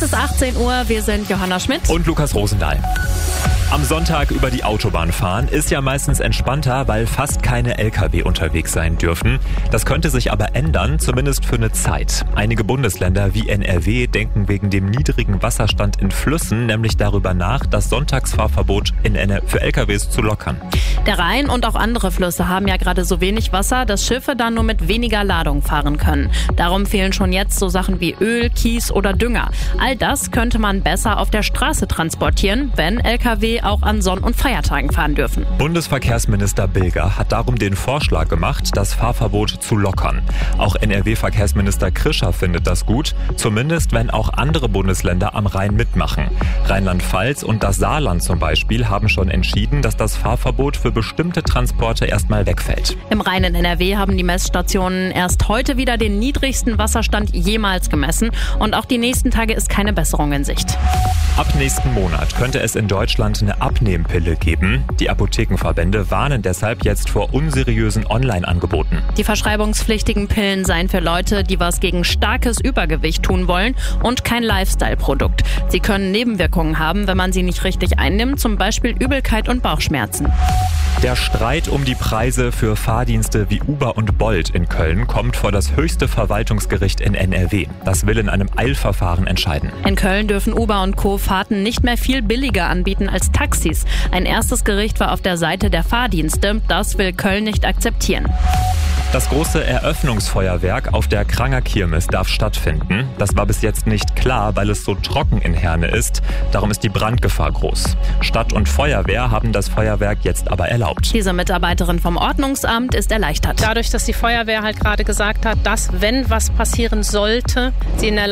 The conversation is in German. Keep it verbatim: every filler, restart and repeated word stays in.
ist achtzehn Uhr, wir sind Johanna Schmidt und Lukas Rosendahl. Am Sonntag über die Autobahn fahren ist ja meistens entspannter, weil fast keine L K W unterwegs sein dürfen. Das könnte sich aber ändern, zumindest für eine Zeit. Einige Bundesländer wie N R W denken wegen dem niedrigen Wasserstand in Flüssen nämlich darüber nach, das Sonntagsfahrverbot in N R W für L K Ws zu lockern. Der Rhein und auch andere Flüsse haben ja gerade so wenig Wasser, dass Schiffe dann nur mit weniger Ladung fahren können. Darum fehlen schon jetzt so Sachen wie Öl, Kies oder Dünger. All das könnte man besser auf der Straße transportieren, wenn L K W auch an Sonn- und Feiertagen fahren dürfen. Bundesverkehrsminister Bilger hat darum den Vorschlag gemacht, das Fahrverbot zu lockern. Auch N R W-Verkehrsminister Krischer findet das gut, zumindest wenn auch andere Bundesländer am Rhein mitmachen. Rheinland-Pfalz und das Saarland zum Beispiel haben schon entschieden, dass das Fahrverbot für bestimmte Transporte erstmal wegfällt. Im reinen N R W haben die Messstationen erst heute wieder den niedrigsten Wasserstand jemals gemessen und auch die nächsten Tage ist keine Besserung in Sicht. Ab nächsten Monat könnte es in Deutschland eine Abnehmpille geben. Die Apothekenverbände warnen deshalb jetzt vor unseriösen Online-Angeboten. Die verschreibungspflichtigen Pillen seien für Leute, die was gegen starkes Übergewicht tun wollen und kein Lifestyle-Produkt. Sie können Nebenwirkungen haben, wenn man sie nicht richtig einnimmt, zum Beispiel Übelkeit und Bauchschmerzen. Der Streit um die Preise für Fahrdienste wie Uber und Bolt in Köln kommt vor das höchste Verwaltungsgericht in N R W. Das will in einem Eilverfahren entscheiden. In Köln dürfen Uber und Co. Fahrten nicht mehr viel billiger anbieten als Taxis. Ein erstes Gericht war auf der Seite der Fahrdienste. Das will Köln nicht akzeptieren. Das große Eröffnungsfeuerwerk auf der Kranger Kirmes darf stattfinden. Das war bis jetzt nicht klar, weil es so trocken in Herne ist. Darum ist die Brandgefahr groß. Stadt und Feuerwehr haben das Feuerwerk jetzt aber erlaubt. Diese Mitarbeiterin vom Ordnungsamt ist erleichtert. Dadurch, dass die Feuerwehr halt gerade gesagt hat, dass, wenn was passieren sollte, sie in der